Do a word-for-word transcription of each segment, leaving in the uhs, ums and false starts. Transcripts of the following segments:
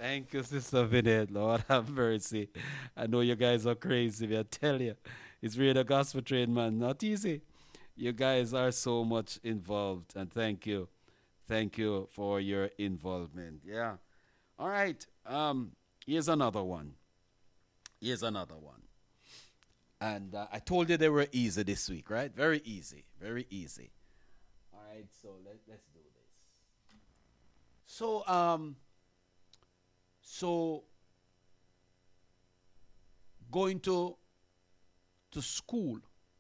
Thank you, Sister Vinette. Lord have mercy. I know you guys are crazy. I tell you, it's really a gospel train, man. Not easy. You guys are so much involved, and thank you, thank you for your involvement. Yeah. All right. Um. Here's another one. Here's another one. And uh, I told you they were easy this week, right? Very easy. Very easy. All right. So let, let's do this. So um. So going to to school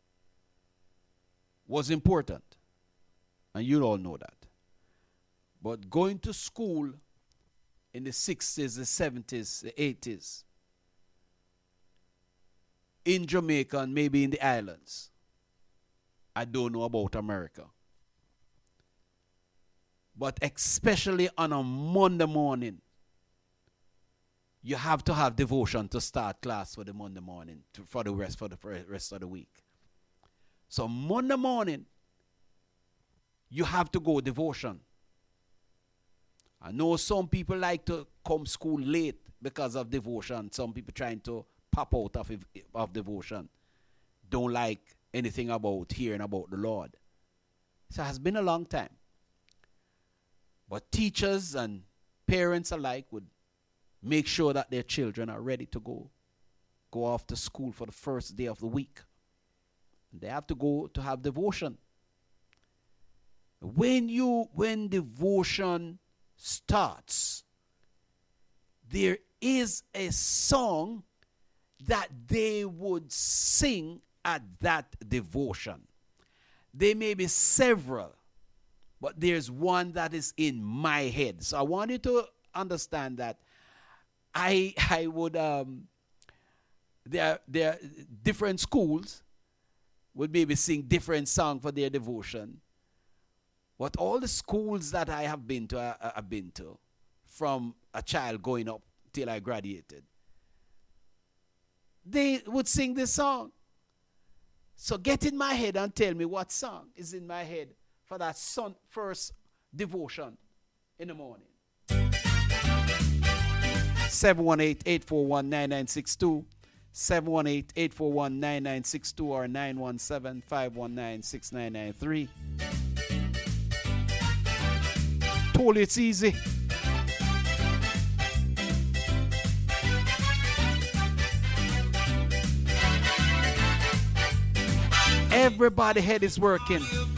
was important, and you all know that. But going to school in the sixties, the seventies, the eighties, in Jamaica and maybe in the islands, I don't know about America. But especially on a Monday morning, you have to have devotion to start class for the Monday morning, to, for the rest for the rest of the week. So Monday morning, you have to go devotion. I know some people like to come school late because of devotion. Some people trying to pop out of, of devotion. Don't like anything about hearing about the Lord. So it has been a long time. But teachers and parents alike would make sure that their children are ready to go. Go off to school for the first day of the week. They have to go to have devotion. When you, when devotion starts, there is a song that they would sing at that devotion. There may be several, but there's one that is in my head. So I want you to understand that I I would um there there different schools would maybe sing different song for their devotion. But all the schools that I have been to, I, I've been to, from a child going up till I graduated, they would sing this song. So get in my head and tell me what song is in my head for that son, first devotion in the morning. seven one eight, eight four one, nine nine six two, seven one eight, eight four one, nine nine six two or nine one seven, five one nine, six nine nine three. Told you it's easy. Everybody head is working.